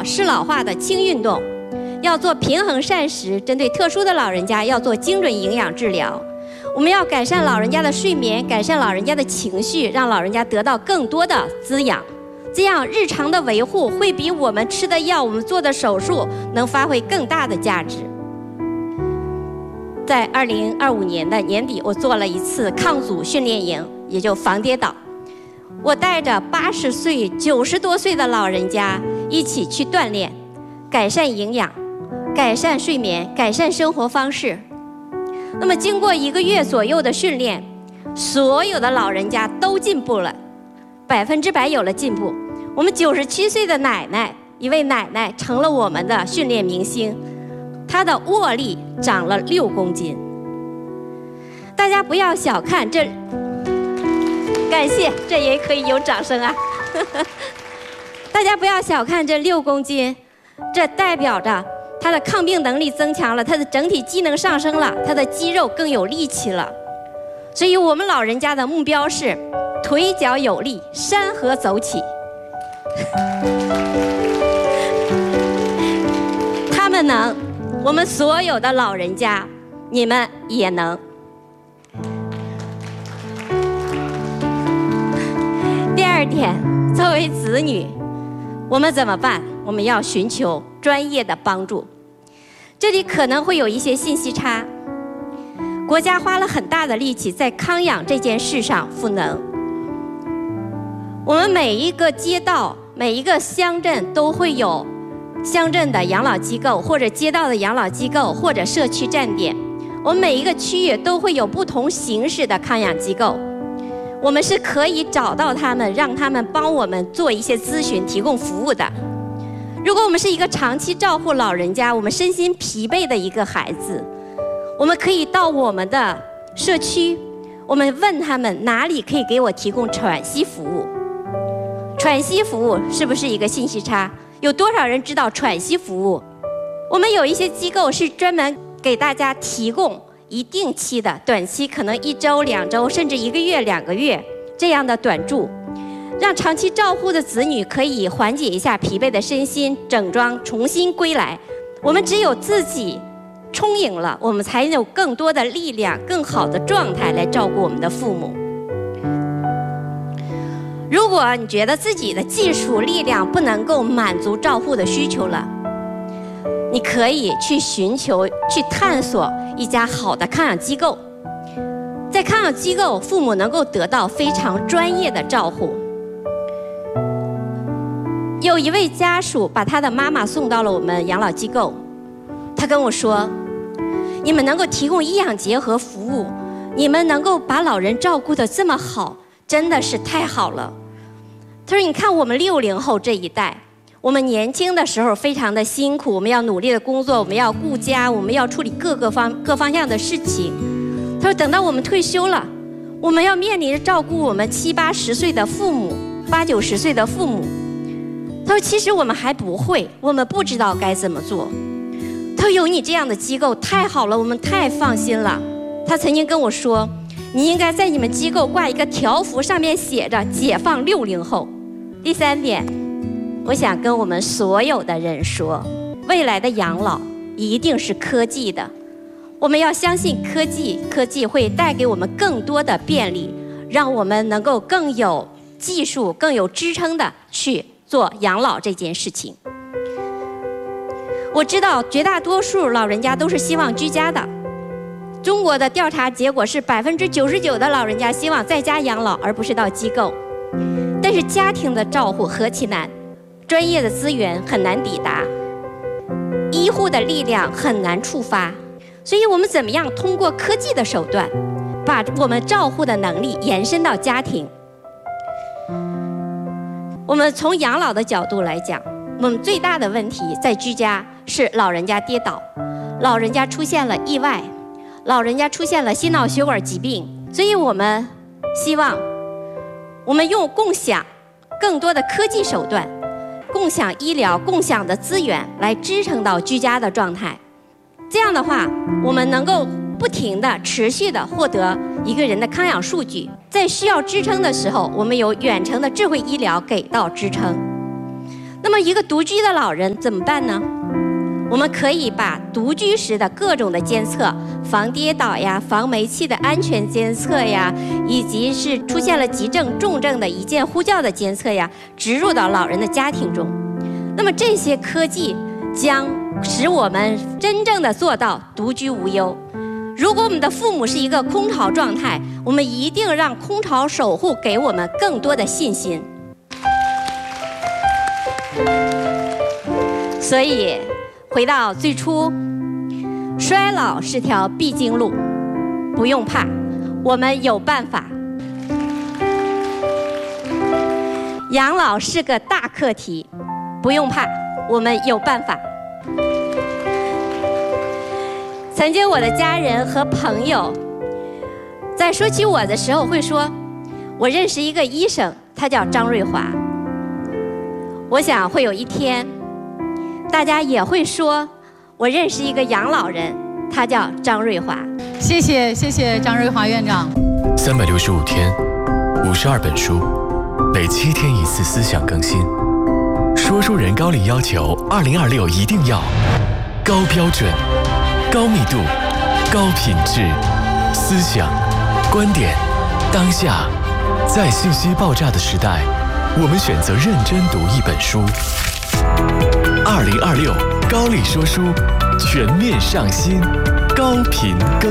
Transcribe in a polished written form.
做适老化的轻运动，要做平衡膳食，针对特殊的老人家要做精准营养治疗。我们要改善老人家的睡眠，改善老人家的情绪，让老人家得到更多的滋养。这样日常的维护会比我们吃的药、我们做的手术能发挥更大的价值。在2025年的年底，我做了一次抗阻训练营，也就防跌倒。我带着80岁、90多岁的老人家一起去锻炼，改善营养，改善睡眠，改善生活方式。那么经过1个月左右的训练，所有的老人家都进步了，100%有了进步。我们97岁的奶奶，一位奶奶成了我们的训练明星，她的握力长了6公斤。大家不要小看这，感谢，这也可以有掌声啊！大家不要小看这6公斤，这代表着他的抗病能力增强了，他的整体机能上升了，他的肌肉更有力气了。所以我们老人家的目标是腿脚有力，山河走起。他们能，我们所有的老人家，你们也能。第2点，作为子女，我们怎么办？我们要寻求专业的帮助。这里可能会有一些信息差，国家花了很大的力气在康养这件事上赋能。我们每一个街道、每一个乡镇都会有乡镇的养老机构，或者街道的养老机构，或者社区站点。我们每一个区域都会有不同形式的康养机构，我们是可以找到他们，让他们帮我们做一些咨询，提供服务的。如果我们是一个长期照顾老人家，我们身心疲惫的一个孩子，我们可以到我们的社区，我们问他们哪里可以给我提供喘息服务。喘息服务是不是一个信息差？有多少人知道喘息服务？我们有一些机构是专门给大家提供一定期的、短期，可能1周、2周，甚至1个月、2个月这样的短住，让长期照护的子女可以缓解一下疲惫的身心，整装重新归来。我们只有自己充盈了，我们才有更多的力量、更好的状态来照顾我们的父母。如果你觉得自己的技术力量不能够满足照护的需求了，你可以去寻求、去探索一家好的康养机构。在康养机构，父母能够得到非常专业的照护。有一位家属把他的妈妈送到了我们养老机构，他跟我说：“你们能够提供医养结合服务，你们能够把老人照顾得这么好，真的是太好了。”他说：“你看我们60后这一代，我们年轻的时候非常的辛苦，我们要努力的工作，我们要顾家，我们要处理各方向的事情。他说等到我们退休了，我们要面临着照顾我们70、80岁的父母，80、90岁的父母。他说其实我们还不会，我们不知道该怎么做。他说有你这样的机构太好了，我们太放心了。他曾经跟我说，你应该在你们机构挂一个条幅，上面写着解放60后。第3点，我想跟我们所有的人说，未来的养老一定是科技的，我们要相信科技，科技会带给我们更多的便利，让我们能够更有技术、更有支撑的去做养老这件事情。我知道绝大多数老人家都是希望居家的，中国的调查结果是99%的老人家希望在家养老，而不是到机构。但是家庭的照护何其难，专业的资源很难抵达，医护的力量很难触发，所以我们怎么样通过科技的手段，把我们照护的能力延伸到家庭。我们从养老的角度来讲，我们最大的问题在居家是老人家跌倒，老人家出现了意外，老人家出现了心脑血管疾病，所以我们希望我们用共享更多的科技手段，共享医疗、共享的资源来支撑到居家的状态。这样的话，我们能够不停地、持续地获得一个人的康养数据，在需要支撑的时候，我们有远程的智慧医疗给到支撑。 那么一个独居的老人怎么办呢？我们可以把独居时的各种的监测，防跌倒呀、防煤气的安全监测呀，以及是出现了急症、重症的一键呼叫的监测呀，植入到老人的家庭中。那么这些科技将使我们真正的做到独居无忧。如果我们的父母是一个空巢状态，我们一定让空巢守护给我们更多的信心。所以回到最初，衰老是条必经路，不用怕，我们有办法。养老是个大课题，不用怕，我们有办法。曾经我的家人和朋友在说起我的时候会说，我认识一个医生，他叫张瑞华。我想会有一天，大家也会说，我认识一个养老人，他叫张瑞华。 谢谢张瑞华院长。 365天，52本书，每7天1次思想更新。说书人高力要求2026一定要高标准、高密度、高品质，思想、观点，当下，在信息爆炸的时代，我们选择认真读一本书。2026高力说书全面上新，高频更